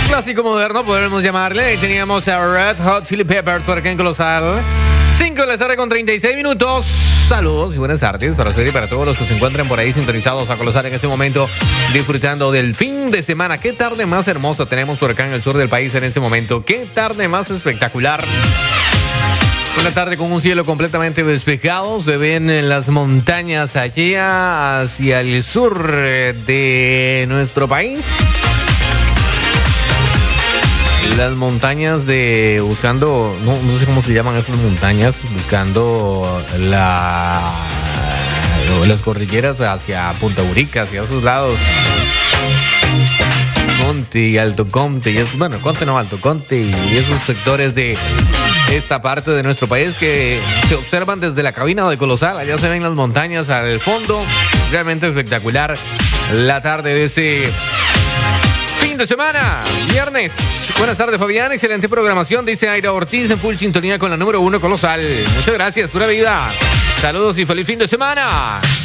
Clásico moderno, podemos llamarle. Ahí teníamos a Red Hot Chili Peppers por acá en Colosal. 5 de la tarde con 36 minutos. Saludos y buenas tardes para usted y para todos los que se encuentran por ahí sintonizados a Colosal en este momento, disfrutando del fin de semana. Qué tarde más hermosa tenemos por acá en el sur del país en este momento. Qué tarde más espectacular. Una tarde con un cielo completamente despejado. Se ven las montañas allá hacia el sur de nuestro país. Las montañas buscando, no sé cómo se llaman esas montañas, buscando las cordilleras hacia Punta Urica, hacia esos lados. Conte y Alto Conte, y eso, bueno, Conte no, Alto Conte y esos sectores de esta parte de nuestro país que se observan desde la cabina de Colosal. Allá se ven las montañas al fondo. Realmente espectacular la tarde de ese fin de semana, viernes. Buenas tardes, Fabián. Excelente programación, dice Aira Ortiz, en full sintonía con la número 1 Colosal. Muchas gracias, pura vida. Saludos y feliz fin de semana.